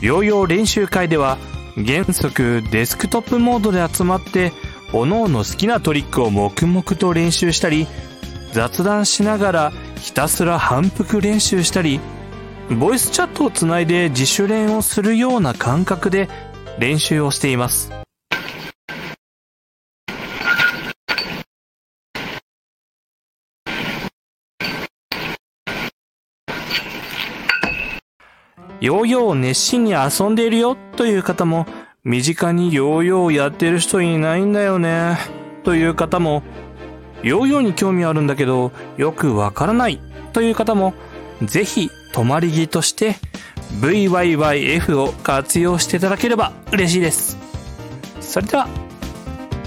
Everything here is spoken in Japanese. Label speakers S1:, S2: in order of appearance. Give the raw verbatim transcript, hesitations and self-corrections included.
S1: ヨーヨー練習会では原則デスクトップモードで集まって各々好きなトリックを黙々と練習したり、雑談しながらひたすら反復練習したり、ボイスチャットをつないで自主練をするような感覚で練習をしています。ヨーヨーを熱心に遊んでいるよという方も、身近にヨーヨーをやってる人いないんだよねという方も、ヨーヨーに興味あるんだけどよくわからないという方も、ぜひ泊まり木として ブイワイワイエフ を活用していただければ嬉しいです。それでは